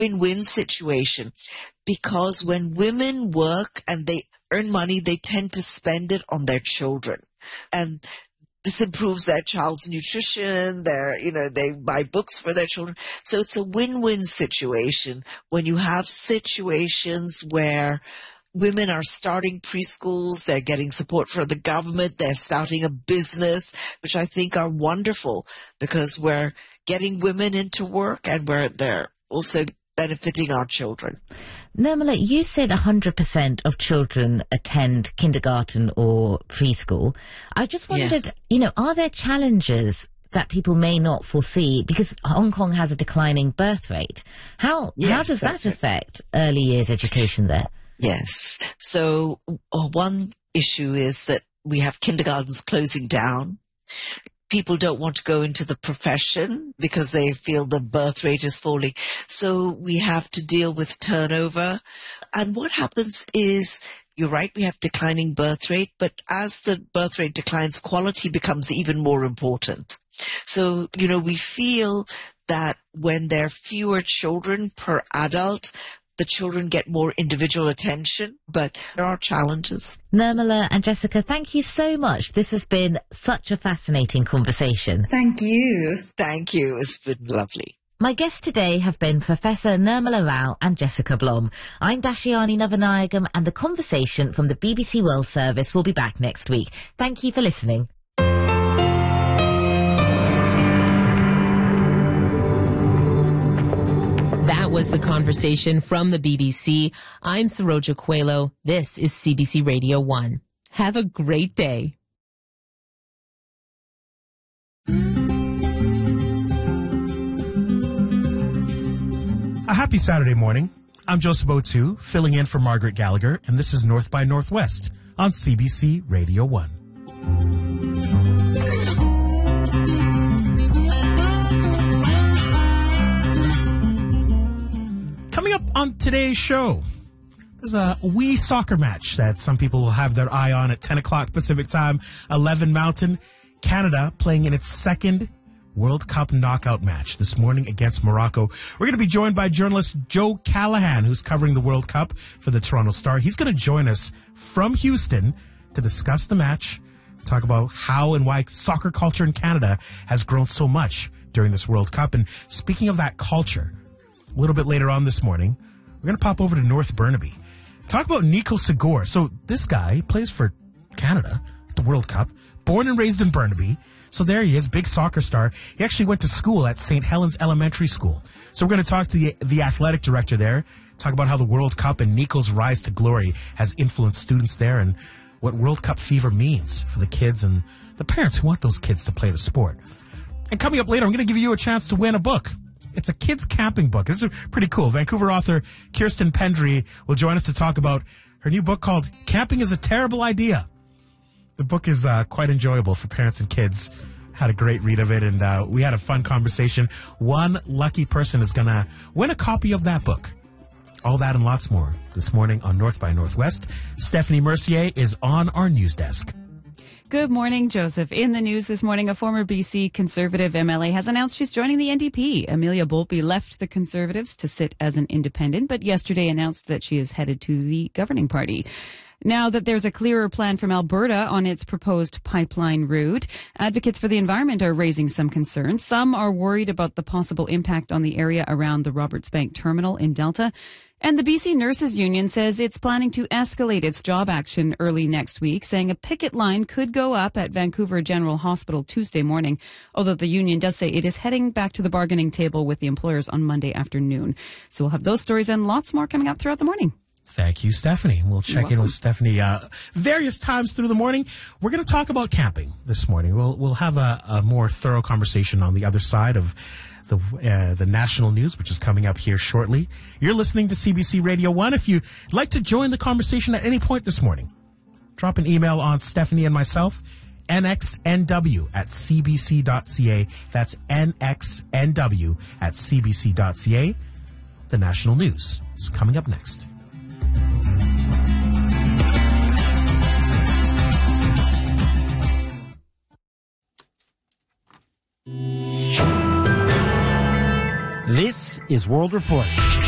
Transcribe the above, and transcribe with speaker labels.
Speaker 1: win-win situation, because when women work and they earn money, they tend to spend it on their children. And this improves their child's nutrition, they buy books for their children. So it's a win-win situation when you have situations where women are starting preschools, they're getting support from the government, they're starting a business, which I think are wonderful because we're getting women into work and they're also benefiting our children.
Speaker 2: Nirmala, you said 100% of children attend kindergarten or preschool. I just wondered, are there challenges that people may not foresee? Because Hong Kong has a declining birth rate. How does that affect early years education there?
Speaker 1: Yes. So one issue is that we have kindergartens closing down. People don't want to go into the profession because they feel the birth rate is falling. So we have to deal with turnover. And what happens is, you're right, we have declining birth rate, but as the birth rate declines, quality becomes even more important. So, we feel that when there are fewer children per adult, the children get more individual attention, but there are challenges.
Speaker 2: Nirmala and Jessica, thank you so much. This has been such a fascinating conversation.
Speaker 3: Thank you.
Speaker 1: Thank you. It's been lovely.
Speaker 2: My guests today have been Professor Nirmala Rao and Jessica Blom. I'm Dashiani Navanayagam, and the conversation from the BBC World Service will be back next week. Thank you for listening.
Speaker 4: That was the conversation from the BBC. I'm Saroja Coelho. This is CBC Radio 1. Have a great day.
Speaker 5: A happy Saturday morning. I'm Joseph Otu, filling in for Margaret Gallagher, and this is North by Northwest on CBC Radio 1. Coming up on today's show, there's a wee soccer match that some people will have their eye on at 10 o'clock Pacific time, 11 Mountain. Canada playing in its second World Cup knockout match this morning against Morocco. We're going to be joined by journalist Joe Callahan, who's covering the World Cup for the Toronto Star. He's going to join us from Houston to discuss the match, talk about how and why soccer culture in Canada has grown so much during this World Cup. And speaking of that culture, a little bit later on this morning, we're going to pop over to North Burnaby. Talk about Nico Segura. So this guy plays for Canada at the World Cup, born and raised in Burnaby. So there he is, big soccer star. He actually went to school at St. Helens Elementary School. So we're going to talk to the athletic director there, talk about how the World Cup and Nico's rise to glory has influenced students there and what World Cup fever means for the kids and the parents who want those kids to play the sport. And coming up later, I'm going to give you a chance to win a book. It's a kids' camping book. This is pretty cool. Vancouver author Kirsten Pendry will join us to talk about her new book called Camping is a Terrible Idea. The book is quite enjoyable for parents and kids. Had a great read of it, and we had a fun conversation. One lucky person is going to win a copy of that book. All that and lots more this morning on North by Northwest. Stephanie Mercier is on our news desk.
Speaker 6: Good morning, Joseph. In the news this morning, a former BC Conservative MLA has announced she's joining the NDP. Amelia Boltby left the Conservatives to sit as an independent, but yesterday announced that she is headed to the governing party. Now that there's a clearer plan from Alberta on its proposed pipeline route, advocates for the environment are raising some concerns. Some are worried about the possible impact on the area around the Roberts Bank terminal in Delta. And the BC Nurses Union says it's planning to escalate its job action early next week, saying a picket line could go up at Vancouver General Hospital Tuesday morning, although the union does say it is heading back to the bargaining table with the employers on Monday afternoon. So we'll have those stories and lots more coming up throughout the morning.
Speaker 5: Thank you, Stephanie. We'll check in with Stephanie various times through the morning. We're going to talk about camping this morning. We'll have a more thorough conversation on the other side of the national news, which is coming up here shortly. You're listening to CBC Radio 1. If you'd like to join the conversation at any point this morning, drop an email on Stephanie and myself, nxnw@cbc.ca. That's nxnw@cbc.ca. The national news is coming up next.
Speaker 7: This is World Report.